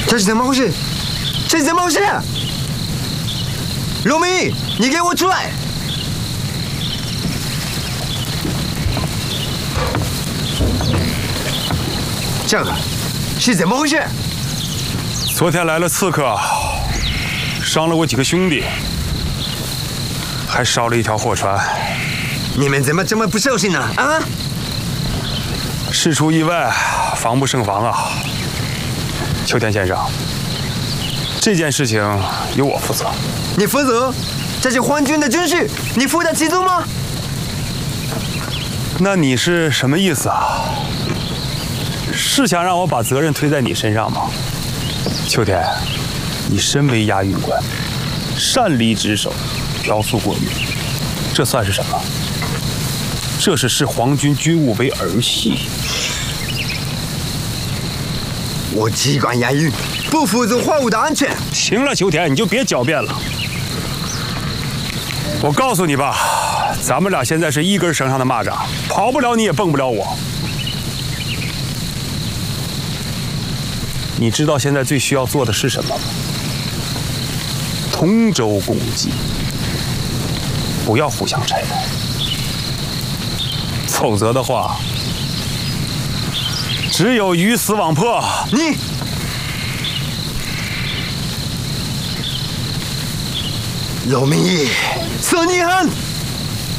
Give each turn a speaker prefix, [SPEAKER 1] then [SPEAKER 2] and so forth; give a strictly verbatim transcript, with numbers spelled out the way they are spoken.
[SPEAKER 1] 这是怎么回事？这是怎么回事？罗明，你给我出来！这个是怎么回事？
[SPEAKER 2] 昨天来了刺客，伤了我几个兄弟，还烧了一条货船。
[SPEAKER 1] 你们怎么这么不小心呢？啊！
[SPEAKER 2] 事出意外，防不胜防啊！秋田先生，这件事情由我负责。
[SPEAKER 1] 你负责？这是皇军的军事，你负得起责吗？
[SPEAKER 2] 那你是什么意思啊？是想让我把责任推在你身上吗？秋田，你身为押运官，擅离职守，调速过狱，这算是什么？这是视皇军军务为儿戏。
[SPEAKER 1] 我只管押运，不负责货物的安全。
[SPEAKER 2] 行了，秋田，你就别狡辩了。我告诉你吧，咱们俩现在是一根绳上的蚂蚱，跑不了你也蹦不了我。你知道现在最需要做的是什么吗？同舟共济，不要互相拆台，否则的话，只有鱼死网破。
[SPEAKER 1] 你，罗明义，孙一恒。